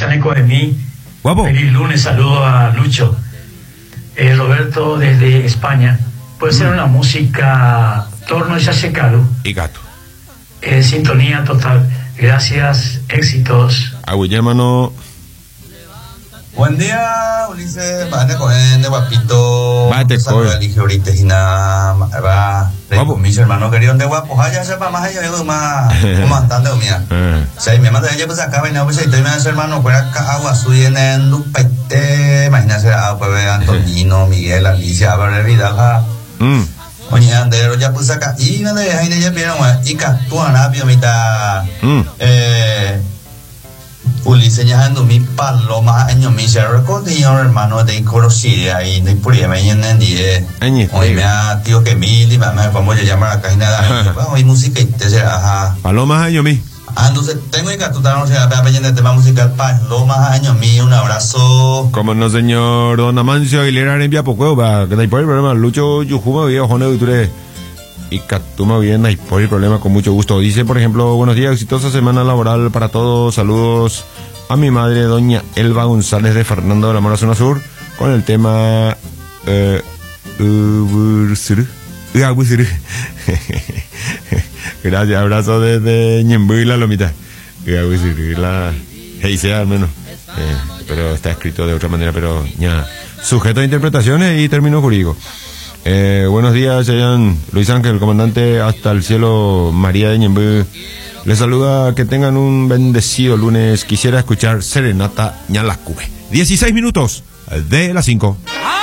Chaneco de mí. Guapo. Feliz lunes, saludo a Lucho. Roberto desde España. Puede ser una música torno y sacecalo. Y gato. Sintonía total. Gracias, éxitos. A Guillermo. Buen día, Ulises. Vale, cohen de guapito. Vate, saludos a Eligio ahorita y nada. Va. Guapo. Mis hermanos queridos de guapos. Allá sepa más allá de más. Como bastante mía. Sí, mi mamá ya pues acá venía pues y te mis hermanos fuera agua suya en el lupete. Imagínate a pues Antonino, Miguel, Alicia, Abre Vidal. Oye, Andero ya pues acá y no de ahí ya vieron y Catuana biomita. Ulises ya ando mi paloma año mi se recordó hermano de Corosiria y de Puria en el día. Oye, me tío que mil y me vamos a llamar acá y nada. Hoy música y te será ajá. Paloma año mi. Entonces tengo que catutar no sé a ver el tema musical Paloma año mi un abrazo. Como no señor Don Amancio Aguilera en vía poco va que hay por el problema Lucho Yujuma viejo no tú y Catuma bien hay por el problema con mucho gusto. Dice por ejemplo buenos días, exitosa semana laboral para todos, saludos a mi madre doña Elba González de Fernando de la Mora Zona Sur con el tema gracias, abrazo desde Ñembu y la Lomita. La Heisea al menos, pero está escrito de otra manera, pero ya sujeto a interpretaciones y términos jurídicos. Buenos días, Chayanne. Luis Ángel, comandante hasta el cielo, María de Ñembu. Les saluda, que tengan un bendecido lunes. Quisiera escuchar Serenata Ñalascube. 16 minutos de las 5.